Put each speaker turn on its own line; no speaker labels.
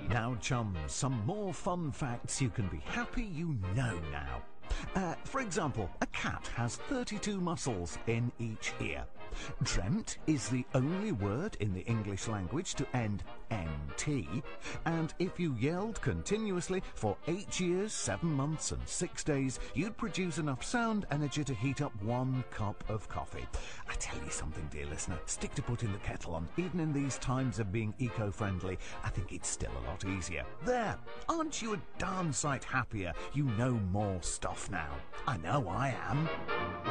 Now, chums, some more fun facts you can be happy you know now. For example, a cat has 32 muscles in each ear. Dreamt is the only word in the English language to end NT, and if you yelled continuously for 8 years, 7 months and 6 days, you'd produce enough sound energy to heat up 1 cup of coffee. I tell you something, dear listener, stick to putting the kettle on. Even in these times of being eco-friendly, I think it's still a lot easier. There, aren't you a darn sight happier you know more stuff now? I know I am.